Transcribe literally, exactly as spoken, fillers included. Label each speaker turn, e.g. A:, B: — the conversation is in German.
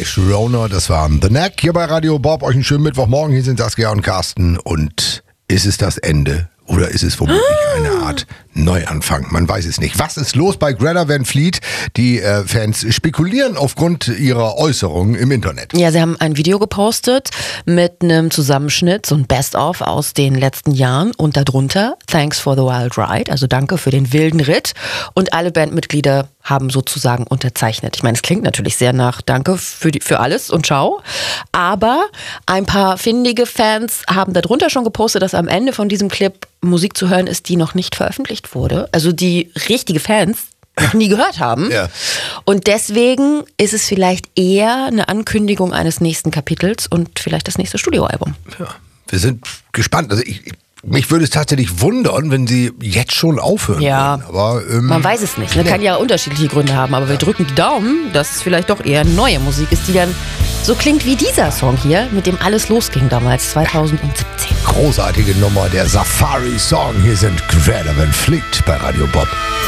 A: Sharona, das war The Knack hier bei Radio Bob. Euch einen schönen Mittwochmorgen. Hier sind Saskia und Carsten. Und ist es das Ende oder ist es womöglich eine Art Neuanfang? Man weiß es nicht. Was ist los bei Greta Van Fleet? Die äh, Fans spekulieren aufgrund ihrer Äußerungen im Internet.
B: Ja, sie haben ein Video gepostet mit einem Zusammenschnitt, so ein Best-of aus den letzten Jahren und darunter Thanks for the Wild Ride, also danke für den wilden Ritt. Und alle Bandmitglieder haben sozusagen unterzeichnet. Ich meine, es klingt natürlich sehr nach Danke für, die, für alles und ciao. Aber ein paar findige Fans haben darunter schon gepostet, dass am Ende von diesem Clip Musik zu hören ist, die noch nicht veröffentlicht wurde. Also die richtige Fans noch nie gehört haben.
A: Ja.
B: Und deswegen ist es vielleicht eher eine Ankündigung eines nächsten Kapitels und vielleicht das nächste Studioalbum.
A: Ja, wir sind gespannt. Also ich, mich würde es tatsächlich wundern, wenn sie jetzt schon aufhören
B: Ja,
A: würden. Aber, ähm,
B: man weiß es nicht. Man kann ja unterschiedliche Gründe haben, aber wir drücken die Daumen, dass es vielleicht doch eher neue Musik ist, die dann so klingt wie dieser Song hier, mit dem alles losging damals, zwanzig siebzehn.
A: Großartige Nummer, der Safari-Song. Hier sind Greta Van Fleet bei Radio Bob.